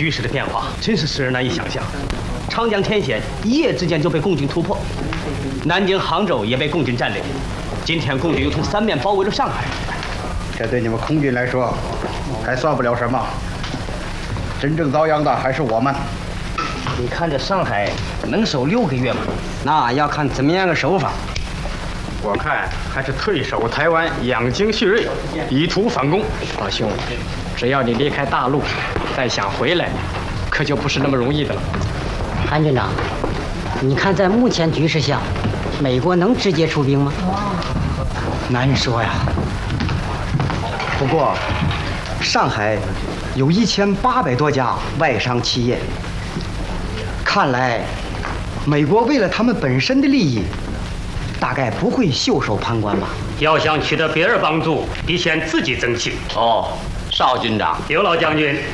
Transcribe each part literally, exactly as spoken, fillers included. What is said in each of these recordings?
局势的变化真是使人难以想象。长江天险一夜之间就被共军突破，南京、杭州也被共军占领。今天共军又从三面包围了上海， 这对你们空军来说还算不了什么，真正遭殃的还是我们。 你看这上海能守六个月吗？那要看怎么样个守法。 我看还是退守台湾，养精蓄锐，以图反攻。 老兄，只要你离开大陆，再想回来，可就不是那么容易的了。 韩军长，你看在目前局势下，美国能直接出兵吗？ 难说呀。不过，上海有一千八百多家外商企业，看来美国为了他们本身的利益，大概不会袖手旁观吧。 要想取得别人帮助，必先自己争气。 哦，邵军长， 刘老将军，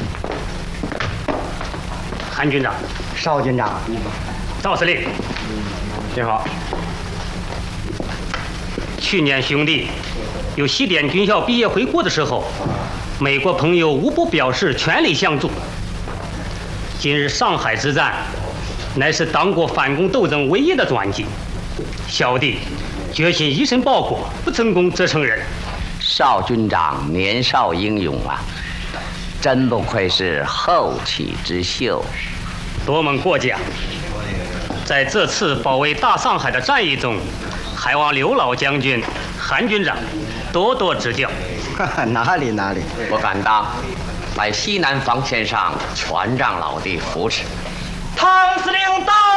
韩军长， 邵军长， 赵司令， 你好。 去年兄弟有西点军校毕业回国的时候，美国朋友无不表示全力相助。今日上海之战，乃是党国反攻斗争唯一的转机。小弟决心以身报国，不成功则成仁。 邵军长年少英勇啊，真不愧是后起之秀。 多蒙过奖。在这次保卫大上海的战役中，还望刘老将军、韩军长多多指教。 哪里哪里， 我敢当在西南防线上全仗老弟扶持。 唐司令到。